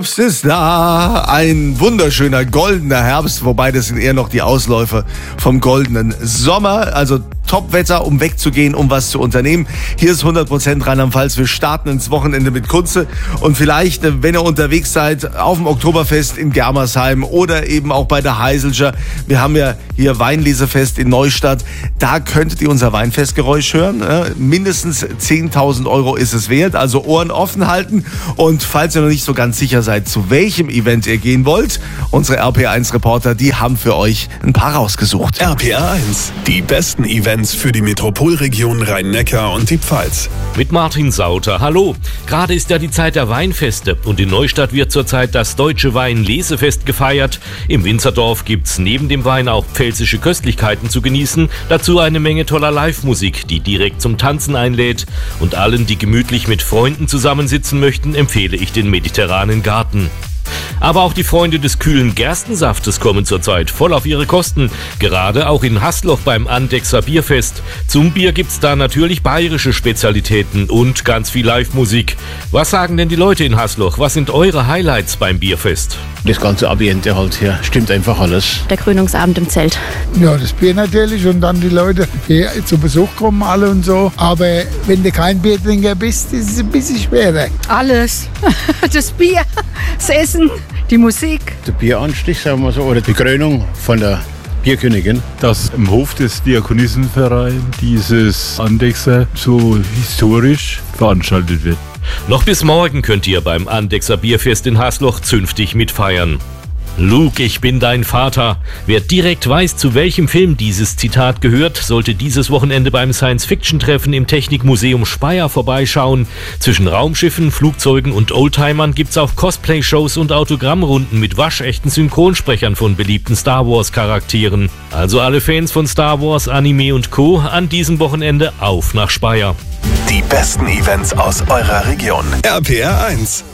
Es ist da ein wunderschöner goldener Herbst, wobei das sind eher noch die Ausläufer vom goldenen Sommer. Also Top-Wetter, um wegzugehen, um was zu unternehmen. Hier ist 100% Rheinland-Pfalz. Wir starten ins Wochenende mit Kunze. Und vielleicht, wenn ihr unterwegs seid, auf dem Oktoberfest in Germersheim oder eben auch bei der Heiselger. Wir haben ja hier Weinlesefest in Neustadt. Da könntet ihr unser Weinfestgeräusch hören. Mindestens 10.000 € ist es wert. Also Ohren offen halten. Und falls ihr noch nicht so ganz sicher seid, zu welchem Event ihr gehen wollt, unsere RPR1-Reporter, die haben für euch ein paar rausgesucht. RPR1, die besten Events für die Metropolregion Rhein-Neckar und die Pfalz. Mit Martin Sauter. Hallo. Gerade ist ja die Zeit der Weinfeste und in Neustadt wird zurzeit das Deutsche Weinlesefest gefeiert. Im Winzerdorf gibt's neben dem Wein auch pfälzische Köstlichkeiten zu genießen. Dazu eine Menge toller Live-Musik, die direkt zum Tanzen einlädt. Und allen, die gemütlich mit Freunden zusammensitzen möchten, empfehle ich den mediterranen Garten. Aber auch die Freunde des kühlen Gerstensaftes kommen zurzeit voll auf ihre Kosten. Gerade auch in Hasloch beim Andechser Bierfest. Zum Bier gibt's da natürlich bayerische Spezialitäten und ganz viel Live-Musik. Was sagen denn die Leute in Hasloch? Was sind eure Highlights beim Bierfest? Das ganze Ambiente halt hier, stimmt einfach alles. Der Krönungsabend im Zelt. Ja, das Bier natürlich und dann die Leute, die zu Besuch kommen alle und so. Aber wenn du kein Biertrinker bist, ist es ein bisschen schwerer. Alles. Das Bier, das Essen, die Musik. Der Bieranstich, sagen wir so, oder die Krönung von der Bierkönigin. Dass im Hof des Diakonissenvereins dieses Andechser so historisch veranstaltet wird. Noch bis morgen könnt ihr beim Andechser Bierfest in Hasloch zünftig mitfeiern. Luke, ich bin dein Vater. Wer direkt weiß, zu welchem Film dieses Zitat gehört, sollte dieses Wochenende beim Science-Fiction-Treffen im Technikmuseum Speyer vorbeischauen. Zwischen Raumschiffen, Flugzeugen und Oldtimern gibt's auch Cosplay-Shows und Autogrammrunden mit waschechten Synchronsprechern von beliebten Star Wars-Charakteren. Also alle Fans von Star Wars, Anime und Co. an diesem Wochenende auf nach Speyer. Die besten Events aus eurer Region. RPR1.